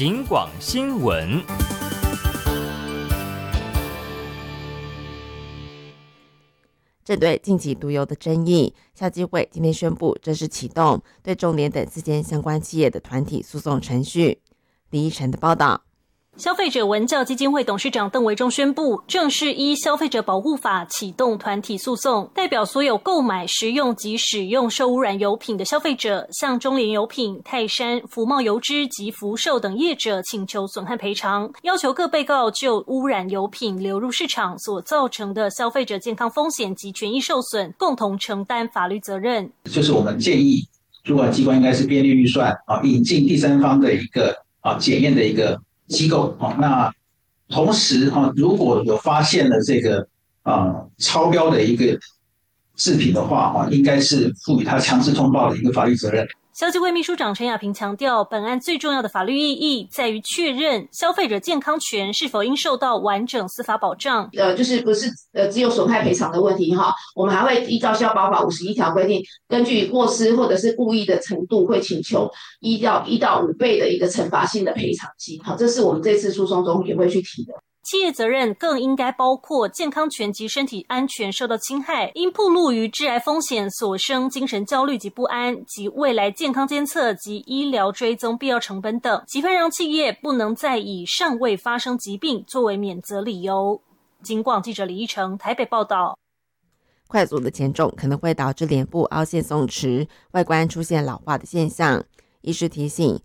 警广新闻。 针对近期毒油的争议，消基会今天宣布正式启动对中联等4间相关企业的团体诉讼程序。李依晨的报道。 消费者文教基金会董事长邓维中宣布，正式依消费者保护法启动团体诉讼，代表所有购买、食用及使用受污染油品的消费者，向中联油品、泰山、福茂油脂及福寿等业者请求损害赔偿，要求各被告就污染油品流入市场所造成的消费者健康风险及权益受损，共同承担法律责任。 就是我们建议主管机关应该是编列预算，引进第三方的一个检验的一个机构。那同时如果有发现了这个超标的一个制品的话，应该是赋予他强制通报的一个法律责任。 消基会秘书长陈亚平强调，本案最重要的法律意义在于确认消费者健康权是否应受到完整司法保障。 就是不是只有损害赔偿的问题哈，我们还会依照消保法51条规定，根据过失或者是故意的程度，会请求1到5倍的一个惩罚性的赔偿金。好，这是我们这次诉讼中也会去提的。 企业责任更应该包括健康权及身体安全受到侵害，因暴露于致癌风险所生精神焦虑及不安，及未来健康监测及医疗追踪必要成本等，即分让企业不能再以尚未发生疾病作为免责理由。警广记者李依成台北报道。 快速的减重可能会导致脸部凹陷松弛，外观出现老化的现象。医师提醒，